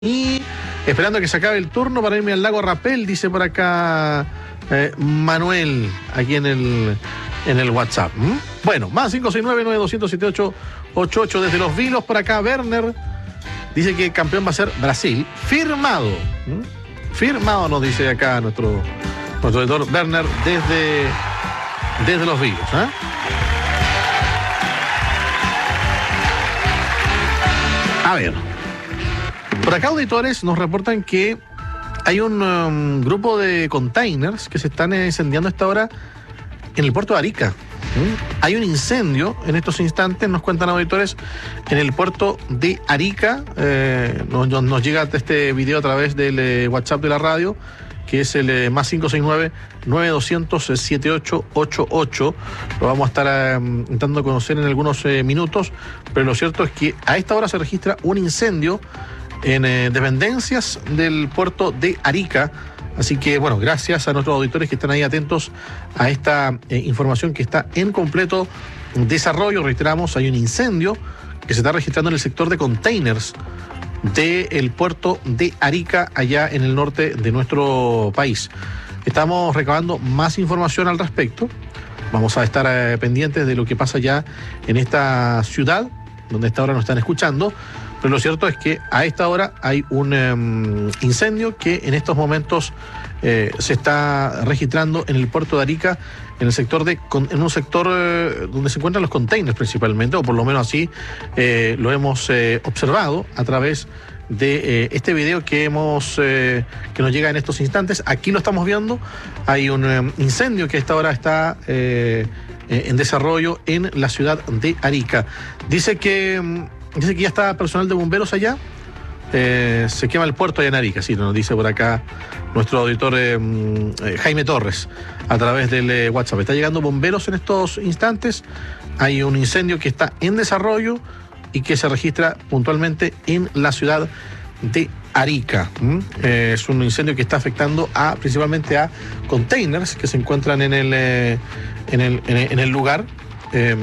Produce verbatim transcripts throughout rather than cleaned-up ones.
Y esperando que se acabe el turno para irme al lago Rapel, dice por acá eh, Manuel, aquí en el, en el WhatsApp. ¿Mm? Bueno, más cinco seis nueve, nueve dos cero siete ocho ocho ocho desde Los Vilos. Por acá Werner dice que el campeón va a ser Brasil. Firmado. ¿Mm? Firmado, nos dice acá nuestro, nuestro editor Werner desde, desde Los Vilos. ¿eh? A ver. Por acá auditores nos reportan que hay un um, grupo de containers que se están incendiando a esta hora en el puerto de Arica. ¿Mm? Hay un incendio en estos instantes, nos cuentan auditores, en el puerto de Arica. Eh, nos, nos llega este video a través del eh, WhatsApp de la radio, que es el eh, más cinco seis nueve, nueve dos cero cero, siete ocho ocho ocho. Lo vamos a estar eh, intentando conocer en algunos eh, minutos, pero lo cierto es que a esta hora se registra un incendio en eh, dependencias del puerto de Arica. Así que, bueno, gracias a nuestros auditores que están ahí atentos a esta eh, información que está en completo desarrollo. Reiteramos, hay un incendio que se está registrando en el sector de containers del puerto de Arica, allá en el norte de nuestro país. Estamos recabando más información al respecto. Vamos a estar eh, pendientes de lo que pasa ya en esta ciudad, donde a esta hora nos están escuchando. Pero lo cierto es que a esta hora hay un um, incendio que en estos momentos eh, se está registrando en el puerto de Arica, en el sector de, en un sector eh, donde se encuentran los containers principalmente, o por lo menos así eh, lo hemos eh, observado a través de eh, este video que hemos eh, que nos llega en estos instantes. Aquí lo estamos viendo. Hay un um, incendio que a esta hora está eh, eh, en desarrollo en la ciudad de Arica. Dice que um, Dice que ya está personal de bomberos allá. Eh, se quema el puerto allá en Arica, sí, nos dice por acá nuestro auditor eh, eh, Jaime Torres a través del eh, WhatsApp. Está llegando bomberos en estos instantes. Hay un incendio que está en desarrollo y que se registra puntualmente en la ciudad de Arica. ¿Mm? Eh, es un incendio que está afectando a principalmente a containers que se encuentran en el, eh, en el, en el, en el lugar. Eh,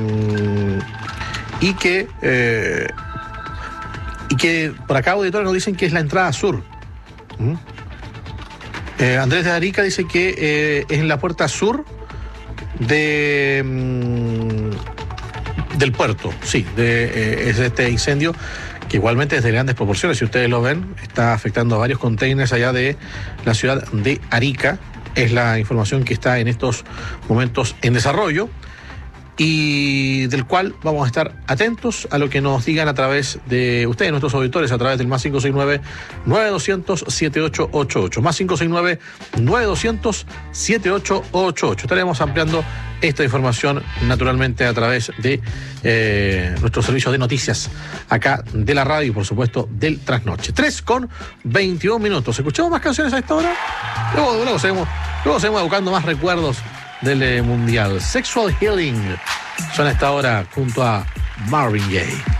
y que eh, y que por acá auditores nos dicen que es la entrada sur. ¿Mm? eh, Andrés de Arica dice que eh, es en la puerta sur de mm, del puerto, sí, de, eh, es este incendio que igualmente es de grandes proporciones. Si ustedes lo ven, está afectando a varios containers allá de la ciudad de Arica. Es la información que está en estos momentos en desarrollo, y del cual vamos a estar atentos a lo que nos digan a través de ustedes, nuestros auditores, a través del más cinco seis nueve, nueve dos cero cero, siete ocho ocho ocho. Más cinco seis nueve, nueve dos cero cero, siete ocho ocho ocho. Estaremos ampliando esta información naturalmente a través de eh, nuestro servicio de noticias acá de la radio y por supuesto del Trasnoche. tres con veintiún minutos. ¿Escuchamos más canciones a esta hora? Luego, luego, seguimos, luego seguimos buscando más recuerdos del eh, Mundial. Sexual Healing son a esta hora junto a Marvin Gaye.